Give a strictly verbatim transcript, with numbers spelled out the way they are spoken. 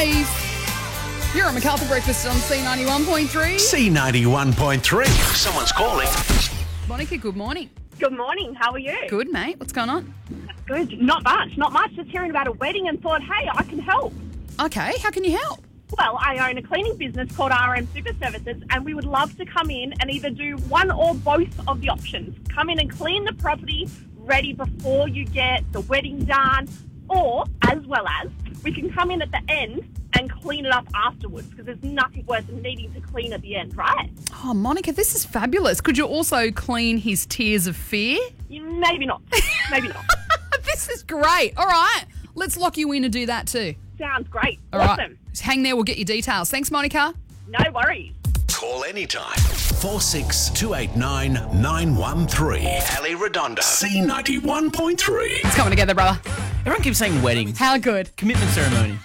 Days. You're at MacArthur Breakfast on C ninety-one point three. C ninety-one point three. Someone's calling. Monica, good morning. Good morning. How are you? Good, mate. What's going on? Good. Not much. Not much. Just hearing about a wedding and thought, hey, I can help. Okay, how can you help? Well, I own a cleaning business called R M Super Services, and we would love to come in and either do one or both of the options. Come in and clean the property ready before you get the wedding done, or, as well as, we can come in at the end and clean it up afterwards, because there's nothing worse than needing to clean at the end, right? Oh, Monica, this is fabulous. Could you also clean his tears of fear? You, maybe not. Maybe not. This is great. All right, let's lock you in and do that too. Sounds great. All awesome. right, just hang there. We'll get your details. Thanks, Monica. No worries. Call anytime. four six two eight nine nine one three. Ali Redondo. C ninety-one point three. It's coming together, brother. Everyone keeps saying wedding. How good? Commitment ceremony.